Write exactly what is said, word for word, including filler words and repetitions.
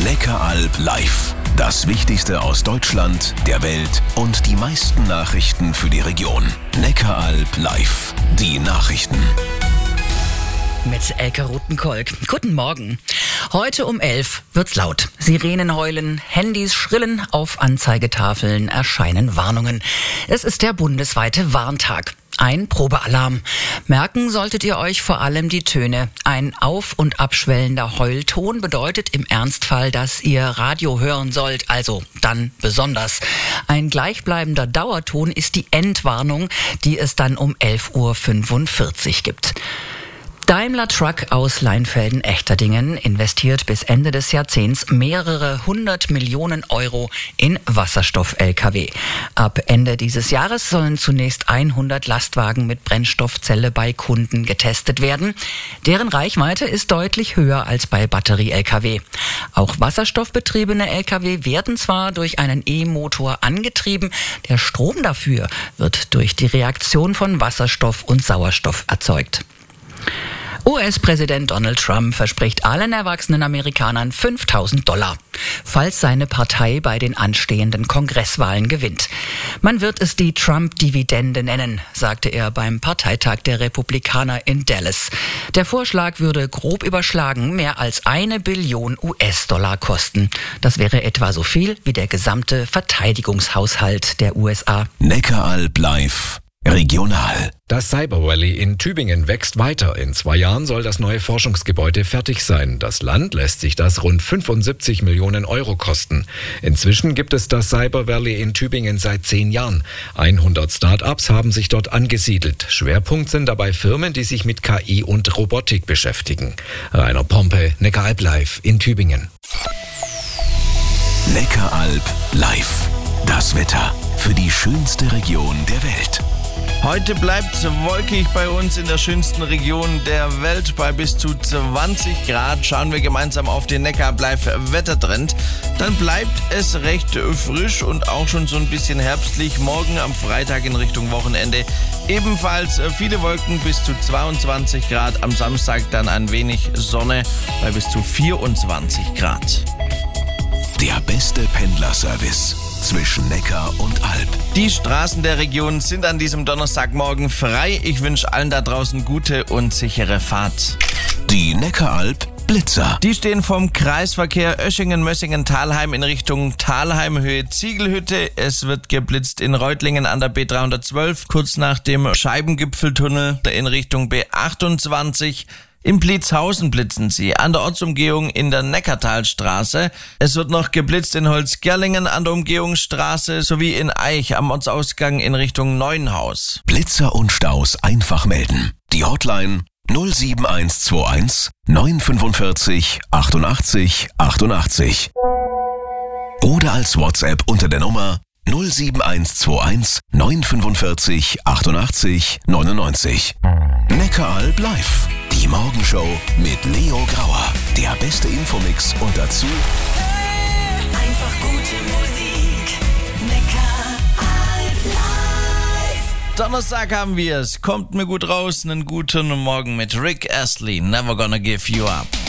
Neckaralb live. Das Wichtigste aus Deutschland, der Welt und die meisten Nachrichten für die Region. Neckaralb live. Die Nachrichten. Mit Elke Rutenkolk. Guten Morgen. Heute um elf wird's laut. Sirenen heulen, Handys schrillen, auf Anzeigetafeln erscheinen Warnungen. Es ist der bundesweite Warntag. Ein Probealarm. Merken solltet ihr euch vor allem die Töne. Ein auf- und abschwellender Heulton bedeutet im Ernstfall, dass ihr Radio hören sollt, also dann besonders. Ein gleichbleibender Dauerton ist die Endwarnung, die es dann um elf Uhr fünfundvierzig gibt. Daimler Truck aus Leinfelden-Echterdingen investiert bis Ende des Jahrzehnts mehrere hundert Millionen Euro in Wasserstoff-L K W. Ab Ende dieses Jahres sollen zunächst hundert Lastwagen mit Brennstoffzelle bei Kunden getestet werden. Deren Reichweite ist deutlich höher als bei Batterie-L K W. Auch wasserstoffbetriebene L K W werden zwar durch einen E-Motor angetrieben, der Strom dafür wird durch die Reaktion von Wasserstoff und Sauerstoff erzeugt. U S-Präsident Donald Trump verspricht allen erwachsenen Amerikanern fünftausend Dollar, falls seine Partei bei den anstehenden Kongresswahlen gewinnt. Man wird es die Trump-Dividende nennen, sagte er beim Parteitag der Republikaner in Dallas. Der Vorschlag würde grob überschlagen mehr als eine Billion U S-Dollar kosten. Das wäre etwa so viel wie der gesamte Verteidigungshaushalt der U S A. Neckaralb live. Regional. Das Cyber Valley in Tübingen wächst weiter. In zwei Jahren soll das neue Forschungsgebäude fertig sein. Das Land lässt sich das rund fünfundsiebzig Millionen Euro kosten. Inzwischen gibt es das Cyber Valley in Tübingen seit zehn Jahren. hundert Start-ups haben sich dort angesiedelt. Schwerpunkt sind dabei Firmen, die sich mit K I und Robotik beschäftigen. Rainer Pompe, Neckaralb live in Tübingen. Neckaralb live. Das Wetter für die schönste Region der Welt. Heute bleibt wolkig bei uns in der schönsten Region der Welt bei bis zu zwanzig Grad. Schauen wir gemeinsam auf den Neckaralb live Wettertrend. Dann bleibt es recht frisch und auch schon so ein bisschen herbstlich. Morgen am Freitag in Richtung Wochenende ebenfalls viele Wolken bis zu zweiundzwanzig Grad. Am Samstag dann ein wenig Sonne bei bis zu vierundzwanzig Grad. Der beste Pendlerservice zwischen Neckar und Alb. Die Straßen der Region sind an diesem Donnerstagmorgen frei. Ich wünsche allen da draußen gute und sichere Fahrt. Die Neckaralb Blitzer. Die stehen vom Kreisverkehr Oeschingen-Mössingen-Thalheim in Richtung Thalheim, Höhe Ziegelhütte. Es wird geblitzt in Reutlingen an der B dreihundertzwölf, kurz nach dem Scheibengipfeltunnel in Richtung B achtundzwanzig. In Blitzhausen blitzen sie, an der Ortsumgehung in der Neckartalstraße. Es wird noch geblitzt in Holzgerlingen an der Umgehungsstraße sowie in Eich am Ortsausgang in Richtung Neuenhaus. Blitzer und Staus einfach melden. Die Hotline null sieben eins zwei eins neun fünfundvierzig achtundachtzig achtundachtzig. Oder als WhatsApp unter der Nummer null sieben eins zwei eins neun fünfundvierzig achtundachtzig neunundneunzig. Neckaralb live. Die Morgenshow mit Leo Grauer. Der beste Infomix und dazu einfach gute Musik. Neckaralb live. Donnerstag haben wir es. Kommt mir gut raus. Einen guten Morgen mit Rick Astley. Never gonna give you up.